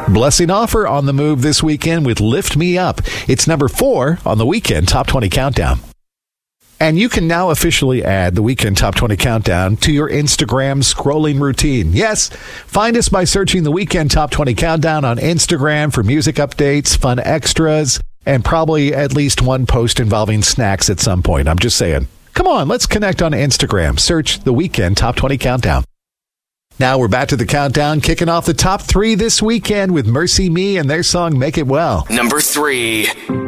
Blessing Offer on the move this weekend with Lift Me Up. It's number 4 on the Weekend Top 20 Countdown. And you can now officially add the Weekend Top 20 Countdown to your Instagram scrolling routine. Yes, find us by searching the Weekend Top 20 Countdown on Instagram for music updates, fun extras, and probably at least one post involving snacks at some point. I'm just saying. Come on, let's connect on Instagram. Search the Weekend Top 20 Countdown. Now we're back to the countdown, kicking off the top 3 this weekend with Mercy Me and their song Make It Well. Number 3.